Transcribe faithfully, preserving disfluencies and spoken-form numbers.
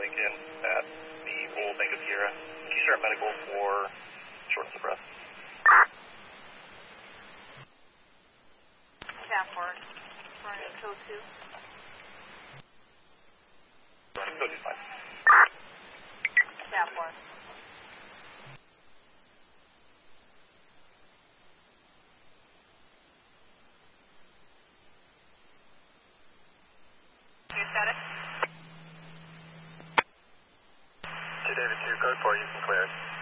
Lincoln at the Old Bank of Sierra. Can you start medical for shortness of breath? Stafford, running code two. Running code two, fine. Stafford. Your status? two David two, code four, you can clear it.